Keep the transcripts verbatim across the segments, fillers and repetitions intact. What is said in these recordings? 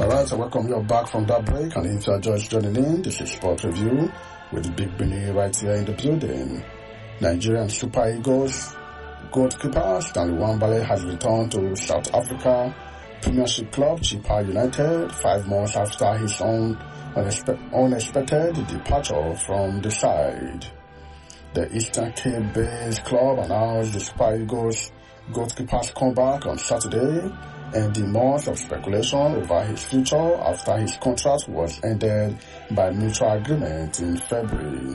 Alright, so welcome you back from that break, and if you are just joining in, this is Sport Review with Big Billy right here in the building. Nigerian Super Eagles goalkeeper Stanley Nwabali has returned to South Africa Premiership club Chippa United five months after his own unexpe- unexpected departure from the side. The Eastern Cape-based club announced the Super Eagles goalkeeper's comeback on Saturday, ending months of speculation over his future after his contract was ended by mutual agreement in February.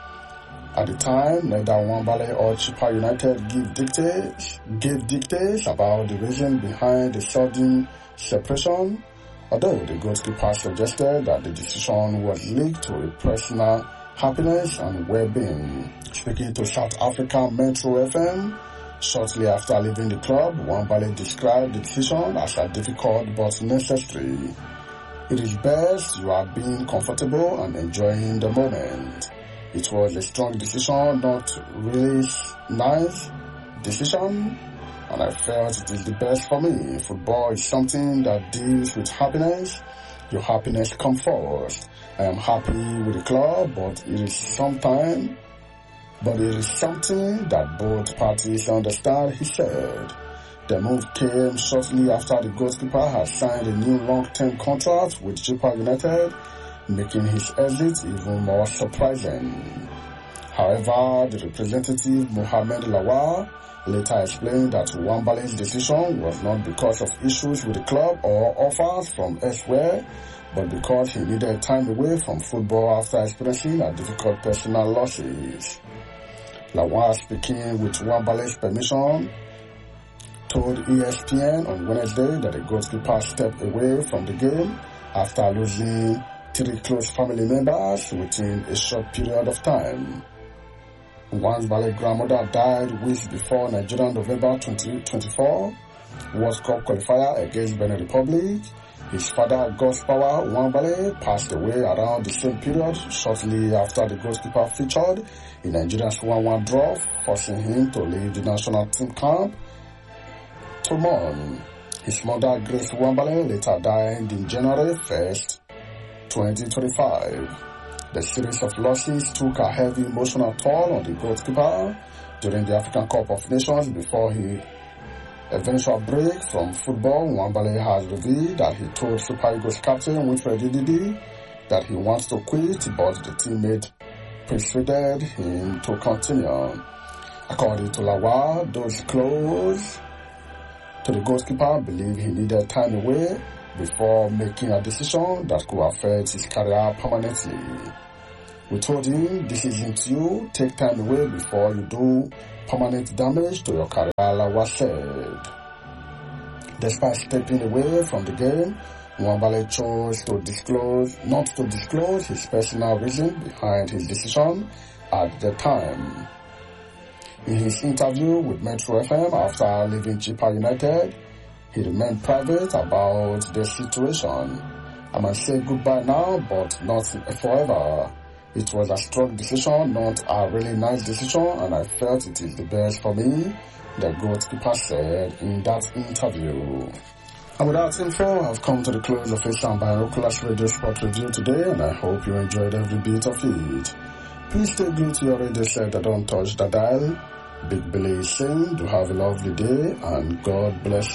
At the time, neither Nwabali or Chippa United gave dictates, gave dictates about the reason behind the sudden separation, although the goalkeeper suggested that the decision was linked to a personal happiness and well-being. Speaking to South Africa Metro F M, shortly after leaving the club, Nwabali described the decision as a difficult but necessary. It is best you are being comfortable and enjoying the moment. It was a strong decision, not really nice decision, and I felt it is the best for me. Football is something that deals with happiness. Your happiness comes first. I am happy with the club, but it is sometime, but it is something that both parties understand, he said. The move came shortly after the goalkeeper had signed a new long-term contract with Chippa United, making his exit even more surprising. However, the representative Mohamed Lawal later explained that Nwabali's decision was not because of issues with the club or offers from elsewhere, but because he needed time away from football after experiencing a difficult personal losses. Lawal, speaking with Nwabali's permission, told E S P N on Wednesday that the goalkeeper stepped away from the game after losing three close family members within a short period of time. Nwabali's grandmother died weeks before Nigeria November twenty twenty-four World Cup qualifier against Benin Republic. His father, Godspower Nwabali, passed away around the same period, shortly after the goalkeeper featured in Nigeria's one one draw, forcing him to leave the national team camp to mourn. His mother, Grace Nwabali, later died in January first, twenty twenty-five. The series of losses took a heavy emotional toll on the goalkeeper during the African Cup of Nations before his eventual break from football. Nwabali has revealed that he told Super Eagles captain Wilfred Ndidi that he wants to quit, but the teammate persuaded him to continue. According to Lawal, those close to the goalkeeper believe he needed time away before making a decision that could affect his career permanently. We told him, this isn't you, take time away before you do permanent damage to your career, Lawal said. Despite stepping away from the game, Nwabali chose to disclose, not to disclose his personal reason behind his decision at the time. In his interview with Metro F M after leaving Chippa United, he remained private about the situation. I might say goodbye now, but not forever. It was a strong decision, not a really nice decision, and I felt it is the best for me, the goalkeeper said in that interview. And with that info, I've come to the close of Eastern Binoculars Radio Sport Review today, and I hope you enjoyed every bit of it. Please stay glued to your radio set and don't touch the dial. Big Billy is saying, do have a lovely day, and God bless you.